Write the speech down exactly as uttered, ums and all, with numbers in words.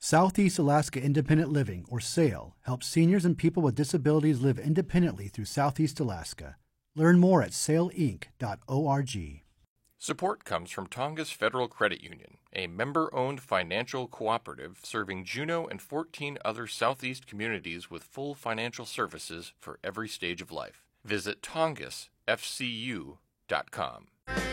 Southeast Alaska Independent Living, or SAIL, helps seniors and people with disabilities live independently through Southeast Alaska. Learn more at sail inc dot org. Support comes from Tongass Federal Credit Union, a member-owned financial cooperative serving Juneau and fourteen other Southeast communities with full financial services for every stage of life. Visit tongass f c u dot com.